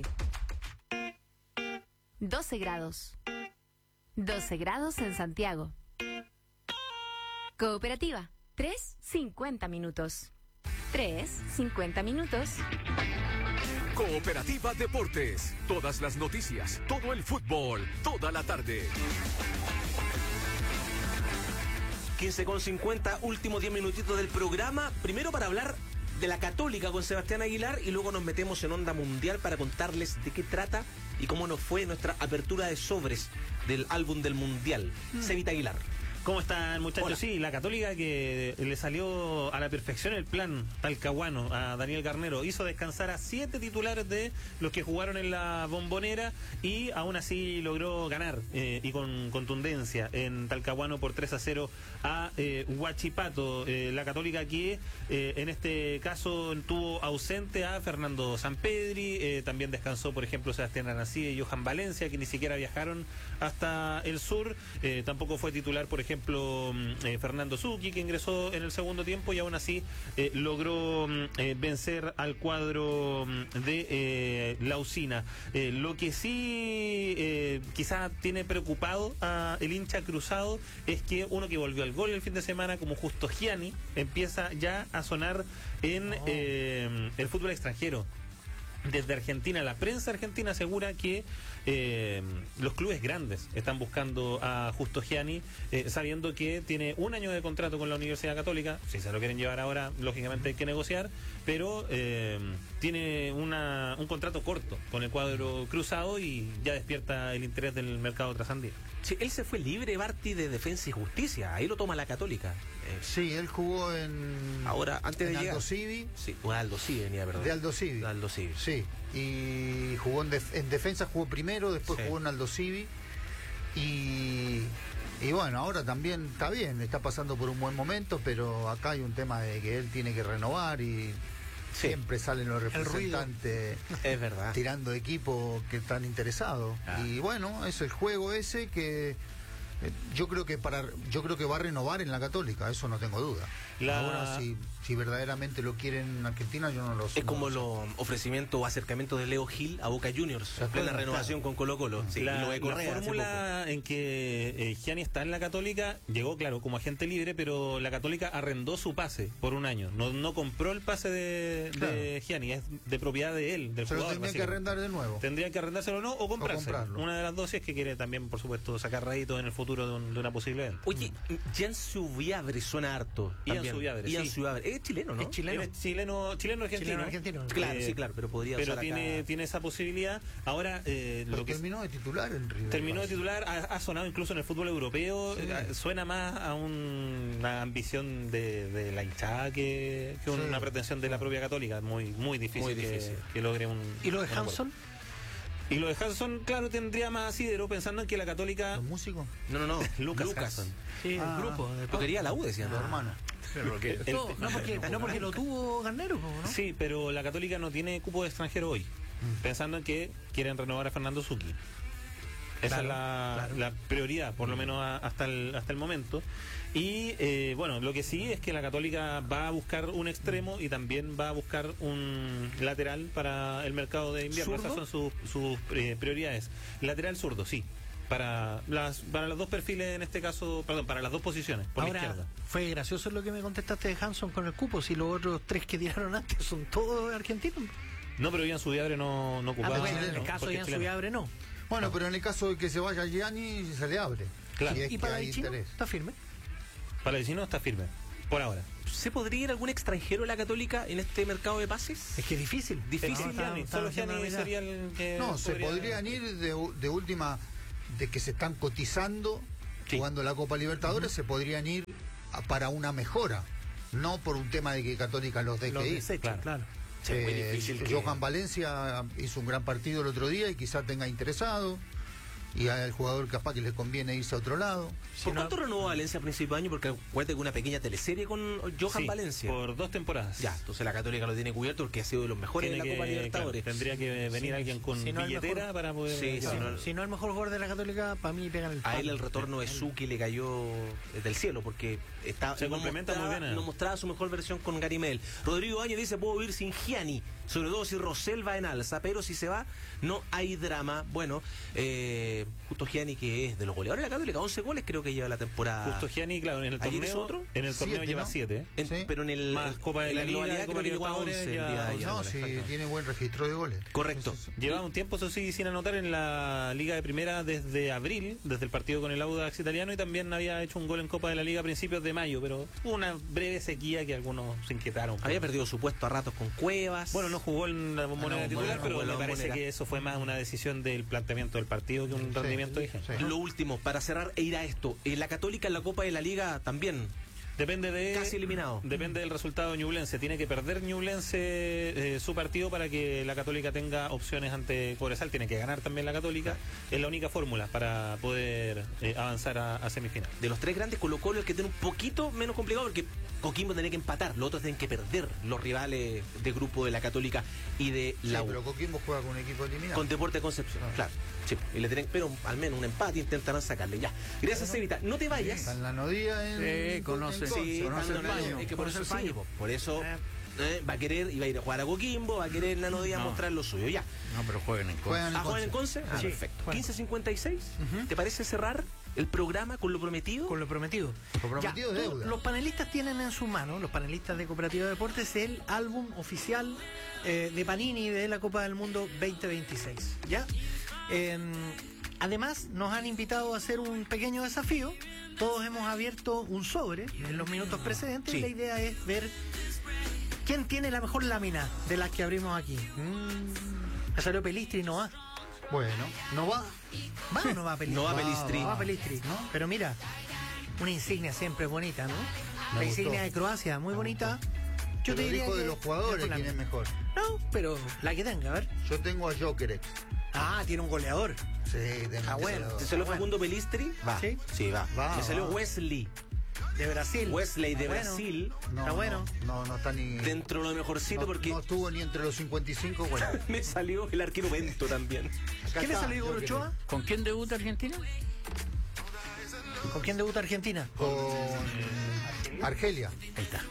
12 grados. 12 grados en Santiago. Cooperativa. 3:50 minutos. 3:50 minutos. Cooperativa Deportes. Todas las noticias, todo el fútbol, toda la tarde. 15:50, últimos 10 minutitos del programa. Primero para hablar de la Católica con Sebastián Aguilar y luego nos metemos en onda mundial para contarles de qué trata y cómo nos fue nuestra apertura de sobres del álbum del Mundial. Cevita Aguilar. ¿Cómo están, muchachos? Hola. Sí, la Católica, que le salió a la perfección el plan talcahuano a Daniel Garnero. Hizo descansar a 7 titulares de los que jugaron en la Bombonera y aún así logró ganar y con contundencia en Talcahuano por 3-0 a Huachipato. La Católica que en este caso tuvo ausente a Fernando Sampedri, también descansó, por ejemplo, Sebastián Aracide y Johan Valencia, que ni siquiera viajaron hasta el sur. Tampoco fue titular, por ejemplo, Fernando Zucchi, que ingresó en el segundo tiempo y aún así logró vencer al cuadro de la Usina. Lo que sí quizá tiene preocupado a el hincha cruzado es que uno que volvió al gol el fin de semana, como Justo Gianni, empieza ya a sonar en el fútbol extranjero. Desde Argentina, la prensa argentina asegura que los clubes grandes están buscando a Justo Gianni, sabiendo que tiene un año de contrato con la Universidad Católica. Si se lo quieren llevar ahora, lógicamente hay que negociar, pero tiene un contrato corto con el cuadro cruzado y ya despierta el interés del mercado trasandino. Sí, él se fue libre, Barty, de Defensa y Justicia. Ahí lo toma la Católica. Sí, él jugó en... Ahora, antes de llegar. Aldo Civi. Sí, o Aldo Civi venía, perdón. De Aldo Civi. De Aldo Civi. Sí, y jugó en defensa, jugó primero, después jugó en Aldo Civi. Y bueno, ahora también está bien, está pasando por un buen momento, pero acá hay un tema de que él tiene que renovar y... Siempre salen los representantes es verdad, tirando equipos que están interesados. Y bueno, es el juego ese que yo creo que va a renovar en la Católica, eso no tengo duda. Ahora si verdaderamente lo quieren en Argentina, yo no lo sé. Es como los ofrecimientos o acercamientos de Leo Gil a Boca Juniors, en plena renovación con Colo-Colo. Sí, la fórmula en que Gianni está en la Católica llegó, claro, como agente libre, pero la Católica arrendó su pase por un año. No compró el pase de Gianni, es de propiedad de él, del jugador. Pero tendría que arrendar de nuevo. Tendría que arrendárselo o comprarlo. Una de las dos, si es que quiere también, por supuesto, sacar rédito en el futuro de una posible venta. Oye, Jan Subiabre suena harto. Ian Subiabre. Es chileno, ¿no? Es chileno-argentino. Claro, sí, claro, pero podría pero usar tiene esa posibilidad. Ahora, lo que terminó de titular en River. Terminó de titular, ha sonado incluso en el fútbol europeo. Suena más a una ambición de la hinchada que una pretensión de la propia Católica. Muy difícil, que logre un... ¿Y lo de Hanson? Y lo de Hanson, claro, tendría más asidero, pensando en que la Católica... ¿Los músicos? No. Lucas Hanson. Sí, el grupo. Lo quería la U, decían los hermanos. No porque lo tuvo Garnero, ¿no? Sí, pero la Católica no tiene cupo de extranjero hoy, pensando en que quieren renovar a Fernando Zucchi. Esa es la prioridad, por lo menos hasta el momento. Y bueno, lo que sí es que la Católica va a buscar un extremo y también va a buscar un lateral para el mercado de invierno. ¿Zurdo? Esas son sus prioridades. Lateral zurdo, sí. Para los dos perfiles, en este caso, perdón, para las dos posiciones, por Ahora, la izquierda. Fue gracioso lo que me contestaste de Hanson con el cupo, si los otros tres que tiraron antes son todos argentinos. No, pero Ian Sudiabre no ocupaba. Bueno, en el caso de Ian Sudiabre no. Bueno, pero en el caso de que se vaya Gianni, se le abre. Claro. Si es ¿Y que para hay el chino interés. está firme? Para el chino está firme, por ahora. ¿Se podría ir algún extranjero a la Católica en este mercado de pases? Es que es difícil. Difícil. Solo Gianni sería el que... No, se podrían ir de última, de que se están cotizando, jugando la Copa Libertadores, se podrían ir para una mejora, no por un tema de que Católica los deje ir. Claro. Sí, muy difícil Johan Valencia hizo un gran partido el otro día y quizás tenga interesado, y al jugador capaz que le conviene irse a otro lado. ¿Por cuánto renovó Valencia a principio de año? Porque acuérdate que una pequeña teleserie con Johan Valencia. Por 2 temporadas. Ya, entonces la Católica lo tiene cubierto porque ha sido de los mejores de la Copa Libertadores. Claro, tendría que venir alguien con billetera para poder... Si no el mejor jugador de la Católica, para mí pegan el palo. A él el retorno de Suki le cayó del cielo porque se complementa muy bien. No mostraba su mejor versión con Garimel. Rodrigo Áñez dice: puedo vivir sin Gianni, sobre todo si Rosell va en alza, pero si se va no hay drama. Bueno, justo Gianni, que es de los goleadores de la Católica, 11 goles creo que lleva la temporada. Justo Gianni, claro, en el ¿Ayer torneo, hizo otro? en el torneo 7, lleva ¿no? 7. Sí. Pero en el Más Copa de la Liga, globalidad Copa creo que llegó a 11 el día de ayer. No, sí, tiene buen registro de goles. Correcto. Lleva un tiempo, eso sí, sin anotar en la Liga de Primera desde abril, desde el partido con el Audax italiano, y también había hecho un gol en Copa de la Liga a principios de mayo, pero hubo una breve sequía que algunos se inquietaron. Había perdido su puesto a ratos con Cuevas. Bueno, no jugó en la Bombonera titular, pero me parece Bombonera. que eso fue más una decisión del planteamiento del partido que un rendimiento de gente. Lo último, para cerrar e ir a esto, la Católica en la Copa de la Liga también. Depende de... Casi eliminado. Depende del resultado de Ñublense. Tiene que perder Ñublense su partido para que la Católica tenga opciones ante Cobresal. Tiene que ganar también la Católica. Es la única fórmula para poder avanzar a semifinal. De los tres grandes, Colo-Colo el que tiene un poquito menos complicado porque Coquimbo tiene que empatar, los otros tienen que perder, los rivales de grupo de la Católica y de la U. Pero Coquimbo juega con un equipo eliminado. Con Deportes Concepción, claro. Sí, y le tienen, pero al menos un empate intentarán sacarle. Ya. Gracias, Evita. No te vayas. Está en la Nodía. Conoce. Sí, conoce el baño. Es que por eso sí, por eso va a querer, iba a ir a jugar a Coquimbo, va a querer en la Nodía mostrar lo suyo. Ya. No, pero jueguen en Conce. ¿Juegan en Conce? Ah, Sí, perfecto. juegan. 15:56. ¿Te parece cerrar el programa con lo prometido? Con lo prometido. Lo prometido Ya, es deuda. los panelistas tienen en su mano, los panelistas de Cooperativa de Deportes, el álbum oficial de Panini de la Copa del Mundo 2026. ¿Ya? Además, nos han invitado a hacer un pequeño desafío. Todos hemos abierto un sobre en los minutos precedentes y la idea es ver quién tiene la mejor lámina de las que abrimos aquí. Me salió Pelistri y no va. Bueno, no va. ¿Va o no va Pelistri? No va Pelistri. No va Pelistri, ¿no? Pero mira, una insignia siempre es bonita, ¿no? Me La gustó. insignia de Croacia, muy bonita. Yo te digo de que los jugadores la quién es mejor. No, pero la que tenga, a ver. Yo tengo a Jokerex. Ah, tiene un goleador. Sí, tengo Ah, bueno. ¿Te salió Facundo Pelistri? Va. Sí. Sí, va. Va, Me salió va. Wesley. De Brasil. Wesley de Ah, bueno. Brasil. Está bueno. No está ni. Dentro de lo mejorcito no, porque no estuvo ni entre los 55. Bueno. me salió el arquero Bento también. ¿Quién le salió Igor Ochoa? ¿Con quién debuta Argentina? ¿Con quién debuta Argentina? Con Argelia. Ahí está.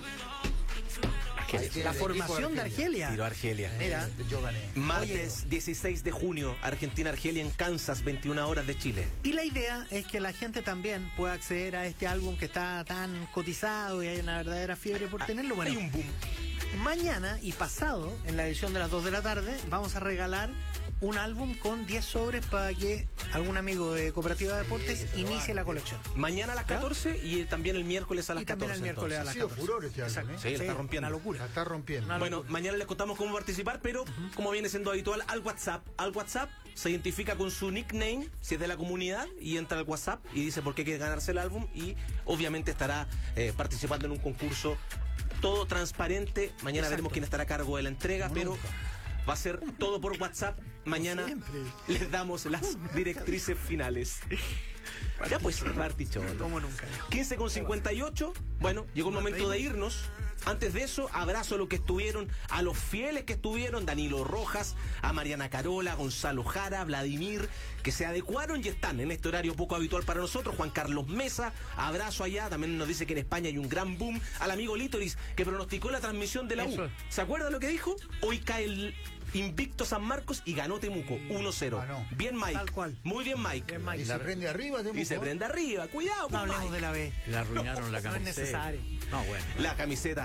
Ahí tiene La el formación equipo de Argelia. Tiró Argelia. Mira. Yo gané. Martes 16 de junio, Argentina-Argelia en Kansas, 21 horas de Chile. Y la idea es que la gente también pueda acceder a este álbum que está tan cotizado y hay una verdadera fiebre por tenerlo. Bueno, Hay un boom. mañana y pasado, en la edición de las 2 de la tarde, vamos a regalar un álbum con 10 sobres para que algún amigo de Cooperativa de Deportes inicie la colección. Mañana a las 14 y también el miércoles a las Y también 14. el miércoles a las Ha sido 14. furor este álbum, ¿eh? Sí, la está rompiendo. Una locura. La está rompiendo. Una Bueno, locura. mañana les contamos cómo participar, pero como viene siendo habitual, al WhatsApp. Al WhatsApp se identifica con su nickname, si es de la comunidad, y entra al WhatsApp y dice por qué quiere ganarse el álbum y obviamente estará participando en un concurso todo transparente. Mañana veremos quién estará a cargo de la entrega, pero va a ser todo por WhatsApp. Mañana les damos las directrices finales. Ya pues, Martichón. Como nunca. 15:58. Bueno, llegó el momento de irnos. Antes de eso, abrazo a los que estuvieron, a los fieles que estuvieron, Danilo Rojas, a Mariana Carola, Gonzalo Jara, Vladimir, que se adecuaron y están en este horario poco habitual para nosotros. Juan Carlos Mesa, abrazo allá, también nos dice que en España hay un gran boom. Al amigo Lítoris, que pronosticó la transmisión de la U. ¿Se acuerda lo que dijo? Hoy cae el invicto San Marcos y ganó Temuco 1-0. Ganó. Bien, Mike. Tal cual. Muy bien, Mike. Y la prende arriba, Temuco. Y se prende arriba. Cuidado, No con hablemos Mike. de la B. Le arruinaron la No es camiseta. necesario. No, bueno. La camiseta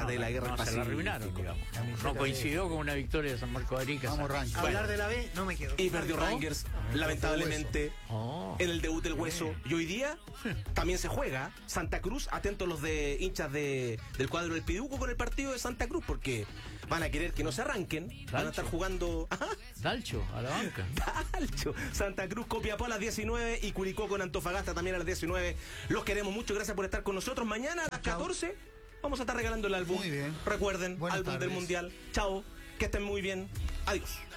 de la guerra del se la Pacífico. arruinaron, digamos. No coincidió con una victoria de San Marcos de Arica. Vamos, Rangers. Hablar de la B, no me quedo. Y perdió Rangers, lamentablemente, en el debut del Hueso. Y hoy día también se juega Santa Cruz. Atentos los de hinchas del cuadro del Piduco con el partido de Santa Cruz, porque van a querer que no se arranquen. Van a estar jugando... Ajá. Dalcho, a la banca. Dalcho. Santa Cruz, Copiapó a las 19 y Curicó con Antofagasta también a las 19. Los queremos mucho, gracias por estar con nosotros. Mañana a las 14 vamos a estar regalando el álbum. Muy bien. Recuerden, Buenas álbum del tardes. Mundial. Chao, que estén muy bien. Adiós.